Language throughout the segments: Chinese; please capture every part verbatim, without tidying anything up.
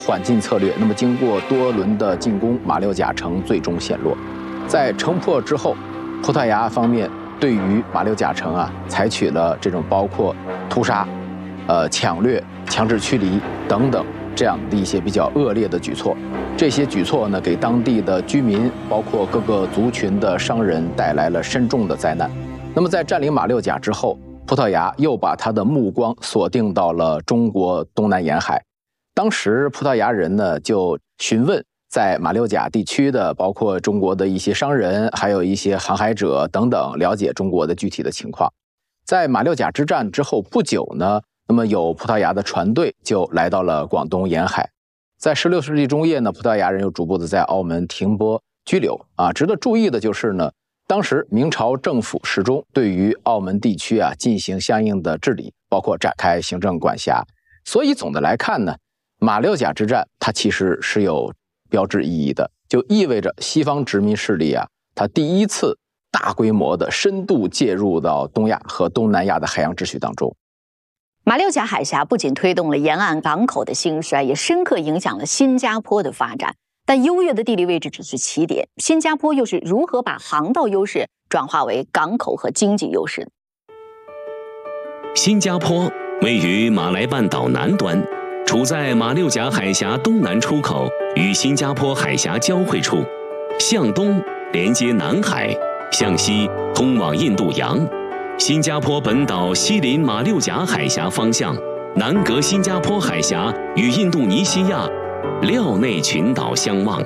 缓进策略。那么经过多轮的进攻，马六甲城最终陷落。在城破之后，葡萄牙方面对于马六甲城啊，采取了这种包括屠杀、呃抢掠、强制驱离等等这样的一些比较恶劣的举措。这些举措呢，给当地的居民，包括各个族群的商人带来了深重的灾难。那么在占领马六甲之后，葡萄牙又把他的目光锁定到了中国东南沿海。当时葡萄牙人呢，就询问在马六甲地区的，包括中国的一些商人，还有一些航海者等等，了解中国的具体的情况。在马六甲之战之后不久呢，那么有葡萄牙的船队就来到了广东沿海。在十六世纪中叶呢，葡萄牙人又逐步的在澳门停泊居留啊。值得注意的就是呢，当时明朝政府始终对于澳门地区啊进行相应的治理，包括展开行政管辖。所以总的来看呢，马六甲之战它其实是有标志意义的，就意味着西方殖民势力啊，它第一次大规模的深度介入到东亚和东南亚的海洋秩序当中。 马六甲海峡不仅推动了沿岸港口的兴衰，也深刻影响了新加坡的发展。但优越的地理位置只是起点，新加坡又是如何把航道优势转化为港口和经济优势？ 新加坡位于马来半岛南端，处在马六甲海峡东南出口与新加坡海峡交汇处，向东连接南海，向西通往印度洋。新加坡本岛西临马六甲海峡方向，南隔新加坡海峡与印度尼西亚廖内群岛相望。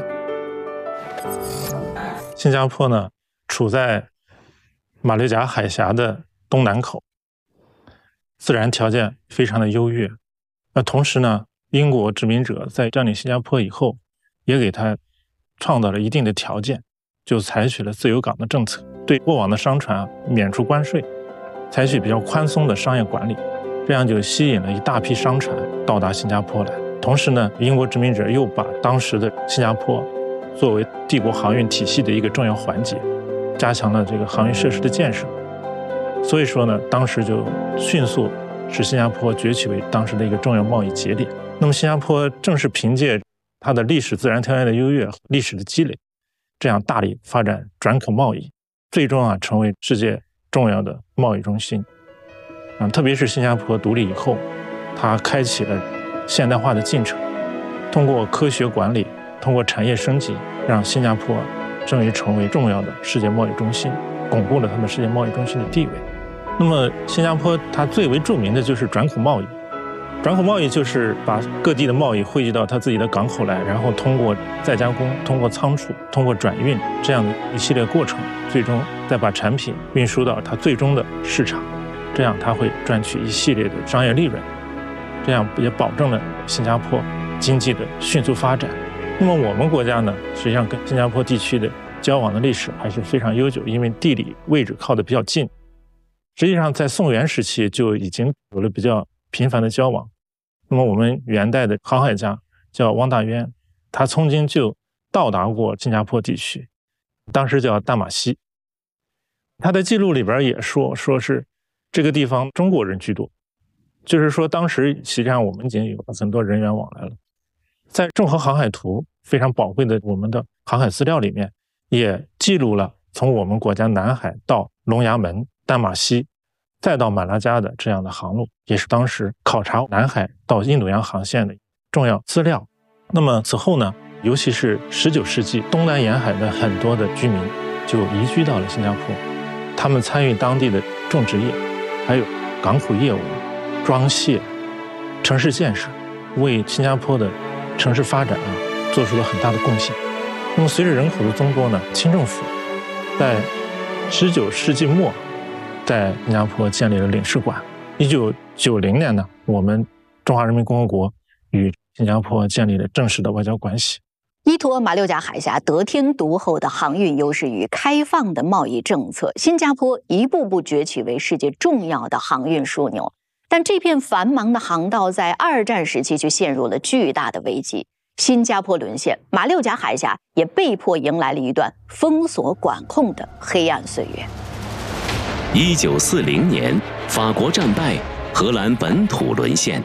新加坡呢，处在马六甲海峡的东南口，自然条件非常的优越。那同时呢，英国殖民者在占领新加坡以后，也给它创造了一定的条件，就采取了自由港的政策，对过往的商船免除关税，采取比较宽松的商业管理，这样就吸引了一大批商船到达新加坡来。同时呢，英国殖民者又把当时的新加坡作为帝国航运体系的一个重要环节，加强了这个航运设施的建设。所以说呢，当时就迅速使新加坡崛起为当时的一个重要贸易节点。那么新加坡正是凭借它的历史自然条件的优越、历史的积累，这样大力发展转口贸易，最终啊成为世界重要的贸易中心。啊，特别是新加坡独立以后，它开启了现代化的进程，通过科学管理，通过产业升级，让新加坡终于成为重要的世界贸易中心，巩固了他们世界贸易中心的地位。那么新加坡它最为著名的就是转口贸易。转口贸易就是把各地的贸易汇集到它自己的港口来，然后通过再加工、通过仓储、通过转运这样的一系列过程，最终再把产品运输到它最终的市场，这样它会赚取一系列的商业利润，这样也保证了新加坡经济的迅速发展。那么我们国家呢，实际上跟新加坡地区的交往的历史还是非常悠久，因为地理位置靠得比较近。实际上在宋元时期就已经有了比较频繁的交往。那么我们元代的航海家叫汪大渊，他曾经就到达过新加坡地区，当时叫大马西。他的记录里边也说，说是这个地方中国人居多，就是说当时实际上我们已经有很多人员往来了。在郑和航海图非常宝贵的我们的航海资料里面，也记录了从我们国家南海到龙牙门、淡马锡再到马拉加的这样的航路，也是当时考察南海到印度洋航线的重要资料。那么此后呢，尤其是十九世纪，东南沿海的很多的居民就移居到了新加坡，他们参与当地的种植业，还有港口业务、装卸、城市建设，为新加坡的城市发展啊做出了很大的贡献。那么随着人口的增多呢，清政府在十九世纪末在新加坡建立了领事馆。一九九零年呢，我们中华人民共和国与新加坡建立了正式的外交关系。 依托马六甲海峡得天独厚的航运优势与开放的贸易政策，新加坡一步步崛起为世界重要的航运枢纽。但这片繁忙的航道在二战时期却陷入了巨大的危机。新加坡沦陷，马六甲海峡也被迫迎来了一段封锁管控的黑暗岁月。 一九四零年，法国战败，荷兰本土沦陷。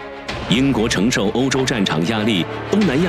英国承受欧洲战场压力，东南亚